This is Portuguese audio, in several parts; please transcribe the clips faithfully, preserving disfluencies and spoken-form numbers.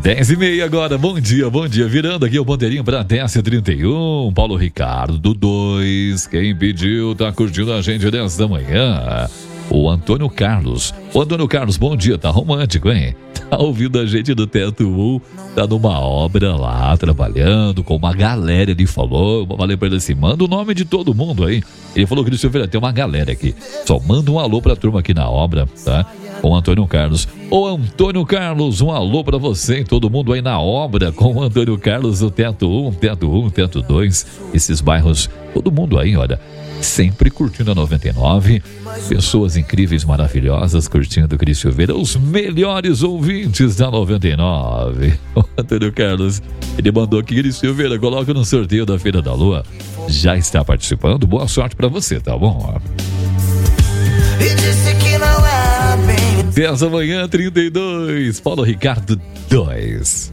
dez e meia agora, bom dia, bom dia. Virando aqui o ponteirinho para dez e trinta e um. Paulo Ricardo, do dois. Quem pediu, tá curtindo a gente dessa manhã. O Antônio Carlos. O Antônio Carlos, bom dia, tá romântico, hein? Tá ouvindo a gente do Teto um, tá numa obra lá, trabalhando com uma galera, ele falou, eu falei pra ele assim, manda o nome de todo mundo aí. Ele falou que ele Silveira, tem uma galera aqui, só manda um alô pra turma aqui na obra, tá? Com o Antônio Carlos. Ô Antônio Carlos, um alô pra você e todo mundo aí na obra, com o Antônio Carlos, o Teto um, Teto um, Teto dois, esses bairros, todo mundo aí, olha, sempre curtindo a noventa e nove, pessoas incríveis, maravilhosas, curtindo o Cris Silveira, os melhores ouvintes da noventa e nove. O Antônio Carlos, ele mandou aqui, Cris Silveira, coloca no sorteio da Feira da Lua, já está participando, boa sorte pra você, tá bom? E disse que não é bem. dez da manhã, trinta e dois, Paulo Ricardo dois.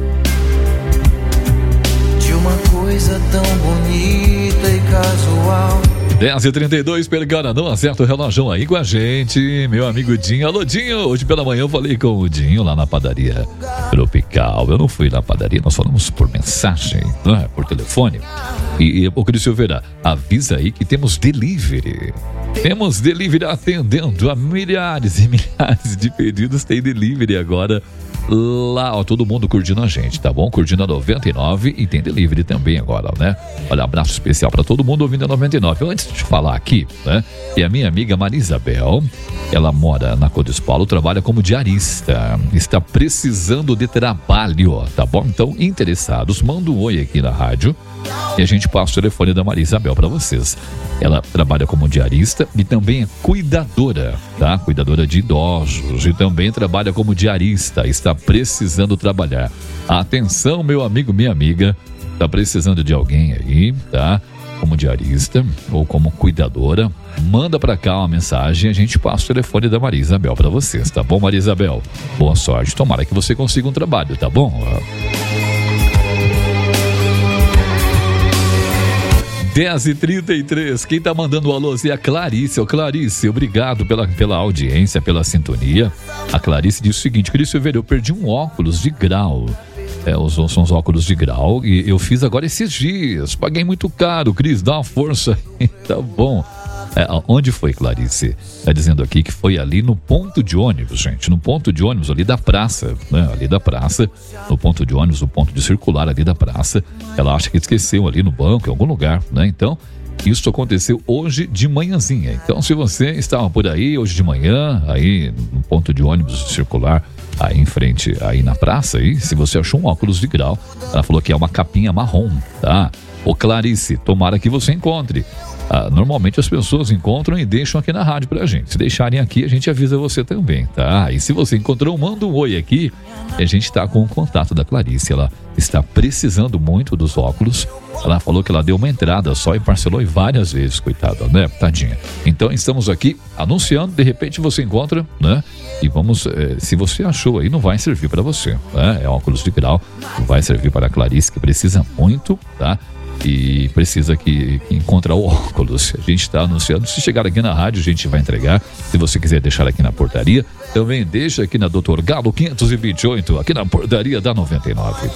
De uma coisa tão bonita e casual. dez e trinta e dois, Pergana, não acerta o relógio aí com a gente, meu amigo Dinho. Alô, Dinho, hoje pela manhã eu falei com o Dinho lá na padaria Tropical. Eu não fui na padaria, nós falamos por mensagem, né, por telefone. E, e o Cris Silveira, avisa aí que temos delivery. Temos delivery atendendo a milhares e milhares de pedidos, tem delivery agora. Lá, ó, todo mundo curtindo a gente, tá bom? Curtindo a noventa e nove e tem delivery também agora, né? Olha, abraço especial pra todo mundo ouvindo a noventa e nove. Antes de falar aqui, né? E a minha amiga Marisabel, ela mora na Codis Paulo, trabalha como diarista, está precisando de trabalho, tá bom? Então, interessados, manda um oi aqui na rádio e a gente passa o telefone da Marisabel pra vocês. Ela trabalha como diarista e também é cuidadora, tá? Cuidadora de idosos e também trabalha como diarista, está precisando trabalhar. Atenção, meu amigo, minha amiga, tá precisando de alguém aí, tá? Como diarista ou como cuidadora, manda pra cá uma mensagem e a gente passa o telefone da Marisabel pra vocês, tá bom, Marisabel? Boa sorte, tomara que você consiga um trabalho, tá bom? dez e trinta e três, quem tá mandando o alô é a Clarice. Ô Clarice, obrigado pela, pela audiência, pela sintonia. A Clarice disse o seguinte, Cris Silveira, eu perdi um óculos de grau. É, os, são os óculos de grau e eu fiz agora esses dias. Paguei muito caro, Cris, dá uma força aí, tá bom. É, onde foi, Clarice? Tá dizendo aqui que foi ali no ponto de ônibus, gente. No ponto de ônibus ali da praça, né? Ali da praça, no ponto de ônibus, no ponto de circular ali da praça. Ela acha que esqueceu ali no banco, em algum lugar, né? Então, isso aconteceu hoje de manhãzinha. Então, se você estava por aí hoje de manhã, aí no ponto de ônibus circular, aí em frente, aí na praça, aí, se você achou um óculos de grau, ela falou que é uma capinha marrom, tá? Ô Clarice, tomara que você encontre. Ah, normalmente as pessoas encontram e deixam aqui na rádio pra gente. Se deixarem aqui, a gente avisa você também, tá? E se você encontrou, manda um oi aqui. A gente tá com o contato da Clarice. Ela está precisando muito dos óculos. Ela falou que ela deu uma entrada só e parcelou em várias vezes, coitada, né? Tadinha. Então estamos aqui anunciando, de repente você encontra, né? E vamos, eh, se você achou aí, não vai servir para você, né? É óculos de grau, vai servir para a Clarice, que precisa muito, tá? E precisa que, que encontra o óculos. A gente está anunciando. Se chegar aqui na rádio, a gente vai entregar. Se você quiser deixar aqui na portaria, também deixa aqui na doutor Galo quinhentos e vinte e oito, aqui na portaria da noventa e nove.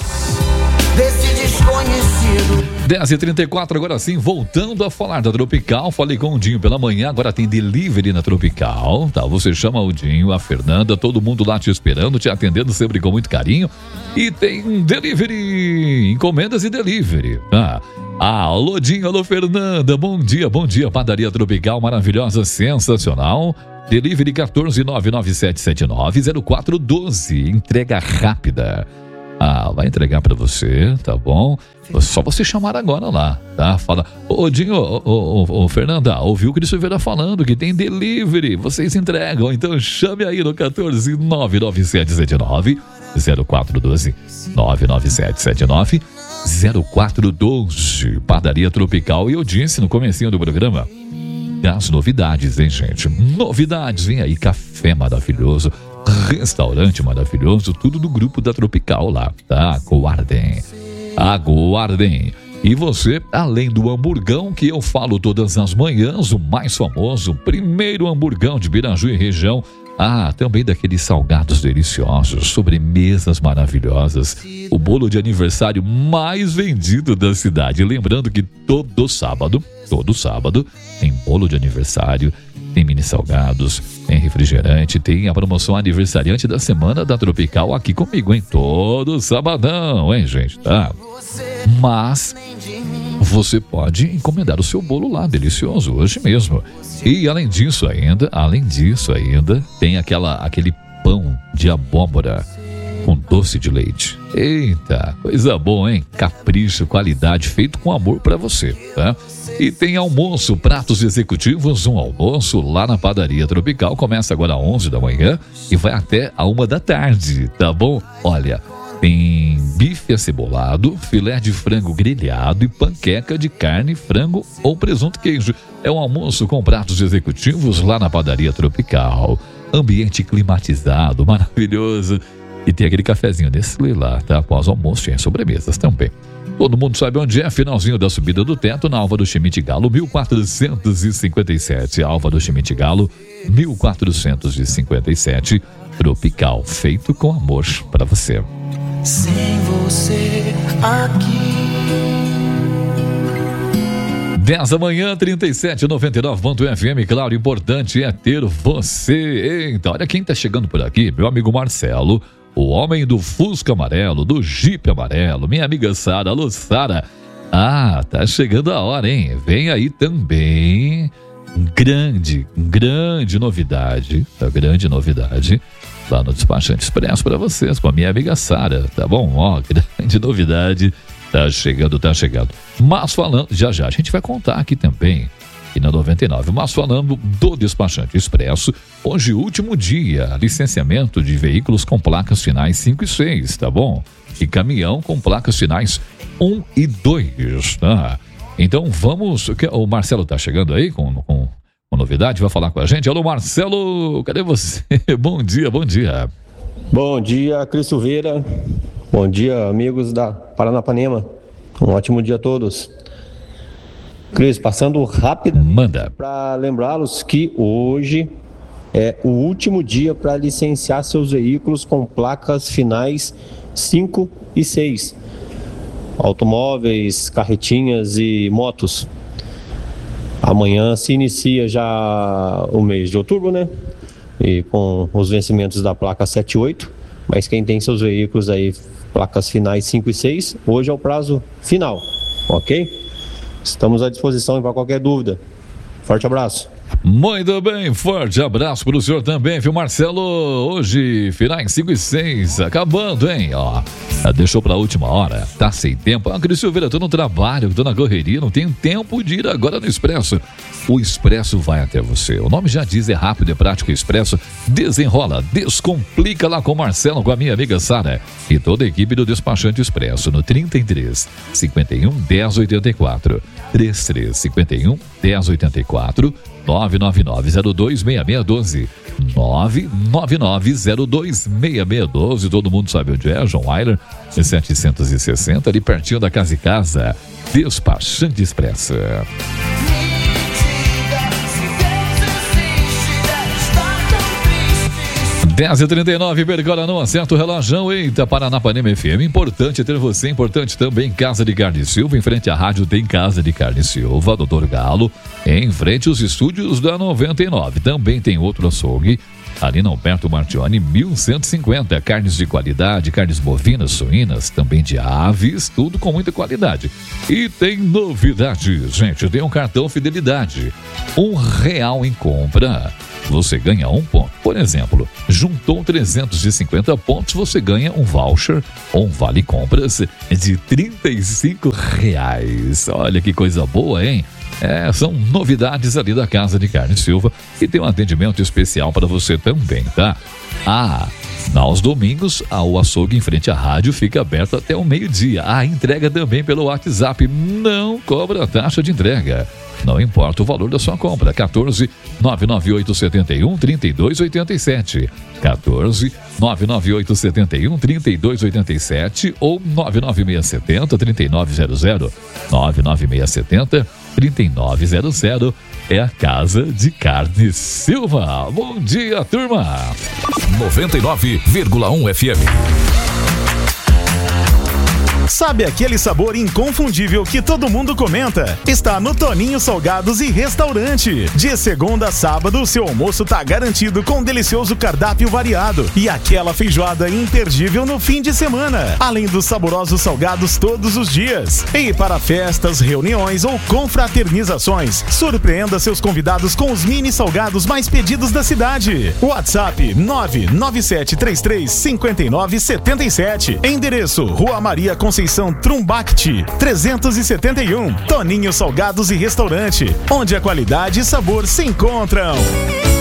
Desse desconhecido. dez e trinta e quatro, agora sim, voltando a falar da Tropical. Falei com o Dinho pela manhã, agora tem delivery na Tropical, tá? Você chama o Dinho, a Fernanda, todo mundo lá te esperando, te atendendo sempre com muito carinho. E tem delivery, encomendas e delivery. Ah, alô Dinho, alô Fernanda, bom dia, bom dia. Padaria Tropical, maravilhosa, sensacional. Delivery quatorze nove nove sete sete nove zero quatro um dois, entrega rápida. Ah, vai entregar pra você, tá bom? Só você chamar agora lá, tá? Fala, ô Dinho, ô, ô, ô, ô Fernanda, ouviu o Cris Silveira falando que tem delivery, vocês entregam, então chame aí no quatorze nove nove sete sete nove zero quatro um dois, nove nove sete sete nove zero quatro um dois, Padaria Tropical. E eu disse no comecinho do programa, as novidades, hein, gente? Novidades, vem aí, café maravilhoso, restaurante maravilhoso, tudo do grupo da Tropical lá, tá? Aguardem, aguardem. E você, além do hamburgão que eu falo todas as manhãs, o mais famoso, primeiro hamburgão de Biraju e região, Ah, também daqueles salgados deliciosos, sobremesas maravilhosas, o bolo de aniversário mais vendido da cidade. Lembrando que todo sábado, todo sábado, tem bolo de aniversário, tem mini salgados, tem refrigerante, tem a promoção aniversariante da Semana da Tropical aqui comigo, hein? Todo sabadão, hein, gente? Tá? Mas você pode encomendar o seu bolo lá, delicioso, hoje mesmo. E além disso ainda, além disso ainda, tem aquela, aquele pão de abóbora com doce de leite. Eita, coisa boa, hein? Capricho, qualidade, feito com amor pra você, tá? E tem almoço, pratos executivos, um almoço lá na Padaria Tropical. Começa agora às onze da manhã e vai até a uma da tarde, tá bom? Olha, tem bife acebolado, filé de frango grelhado e panqueca de carne, frango ou presunto queijo. É um almoço com pratos executivos lá na Padaria Tropical. Ambiente climatizado, maravilhoso. E tem aquele cafezinho Nestlé lá, tá? Após o almoço tem sobremesas também. Todo mundo sabe onde é, finalzinho da subida do teto, na Álvaro Schmidt Galo, mil quatrocentos e cinquenta e sete. Álvaro Schmidt Galo, mil quatrocentos e cinquenta e sete. Tropical, feito com amor para você. Sem você aqui. dez da manhã, trinta e sete, noventa e nove ponto F M, claro, importante é ter você. Então, olha quem tá chegando por aqui, meu amigo Marcelo, o homem do Fusca amarelo, do Jeep amarelo, minha amiga Sara. Alô, Sara. Ah, tá chegando a hora, hein? Vem aí também, grande, grande novidade, tá? Grande novidade lá no Despachante Expresso para vocês, com a minha amiga Sara, tá bom? Ó, grande novidade, tá chegando, tá chegando. Mas falando, já já, a gente vai contar aqui também, e na noventa e nove, mas falando do Despachante Expresso, hoje último dia, licenciamento de veículos com placas finais cinco e seis, tá bom? E caminhão com placas finais um e dois, tá? Então vamos, o Marcelo tá chegando aí com... com uma novidade, vai falar com a gente. Alô, Marcelo, cadê você? Bom dia, bom dia. Bom dia, Cris Silveira. Bom dia, amigos da Paranapanema. Um ótimo dia a todos. Cris, passando rápido. Manda. Para lembrá-los que hoje é o último dia para licenciar seus veículos com placas finais cinco e seis. Automóveis, carretinhas e motos. Amanhã se inicia já o mês de outubro, né? E com os vencimentos da placa sete e oito. Mas quem tem seus veículos aí, placas finais cinco e seis, hoje é o prazo final, ok? Estamos à disposição para qualquer dúvida. Forte abraço. Muito bem, forte abraço para o senhor também, viu, Marcelo? Hoje, finais cinco e seis, acabando, hein? Ó, deixou para a última hora, tá sem tempo. Ah, Cris Silveira, tô no trabalho, tô na correria, não tenho tempo de ir agora no Expresso. O Expresso vai até você. O nome já diz, é rápido, é prático. Expresso desenrola, descomplica lá com o Marcelo, com a minha amiga Sara e toda a equipe do Despachante Expresso no trinta e três, cinquenta e um, dez, oitenta e quatro. trinta e três, cinquenta e um, dez, oitenta e quatro. nove nove nove zero dois seis seis um dois. nove nove nove zero dois seis seis um dois. Todo mundo sabe onde é, João Weiler, setecentos e sessenta, ali pertinho da Casa e Casa. Despachante Expresso. dez e trinta e nove, Percola não acerta o relógio. Eita, Paranapanema F M, importante ter você, importante também Casa de Carne Silva, em frente à rádio tem Casa de Carne Silva, doutor Galo, em frente aos estúdios da noventa e nove, também tem outro açougue, ali não perto do Martione, mil cento e cinquenta, carnes de qualidade, carnes bovinas, suínas, também de aves, tudo com muita qualidade. E tem novidade, gente, tem um cartão Fidelidade, um real em compra, você ganha um ponto. Por exemplo, juntou trezentos e cinquenta pontos, você ganha um voucher ou um vale compras de trinta e cinco reais. Olha que coisa boa, hein? É, são novidades ali da Casa de Carne Silva e tem um atendimento especial para você também, tá? Ah, aos domingos, o açougue em frente à rádio fica aberto até o meio-dia. A entrega também pelo WhatsApp, não cobra taxa de entrega. Não importa o valor da sua compra. quatorze, nove nove oito sete um, três dois oito sete. quatorze, nove nove oito sete um, três dois oito sete ou nove nove seis sete, três nove zero zero. nove nove seis sete, trinta e nove zero zero. É a Casa de Carne Silva. Bom dia, turma. noventa e nove vírgula um F M. Sabe aquele sabor inconfundível que todo mundo comenta? Está no Toninho Salgados e Restaurante. De segunda a sábado, seu almoço tá garantido com um delicioso cardápio variado e aquela feijoada imperdível no fim de semana, além dos saborosos salgados todos os dias. E para festas, reuniões ou confraternizações, surpreenda seus convidados com os mini salgados mais pedidos da cidade. WhatsApp nove nove sete três três cinco nove sete sete. Endereço: Rua Maria Conceição Trumbacti, trezentos e setenta e um. Toninho Salgados e Restaurante, onde a qualidade e sabor se encontram.